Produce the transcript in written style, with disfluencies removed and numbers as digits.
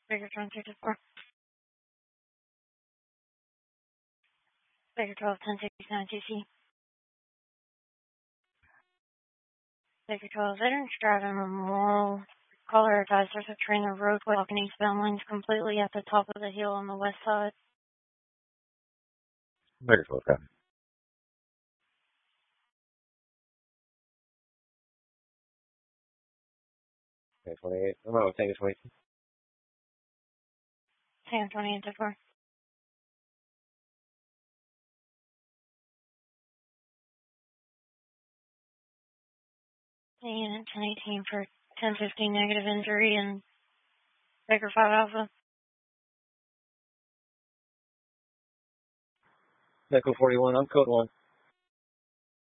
Baker 2224. Baker 12, 1069 TC. Baker 12, veterans driving Memorial. Caller advised there's a train of road walking eastbound lanes completely at the top of the hill on the west side. Baker 12, copy. Okay, 28. Remote, Tango 22. Tango 28 to 4. Unit 1018 for 1015 negative injury and Baker 5 Alpha. Echo 41, I'm code 1.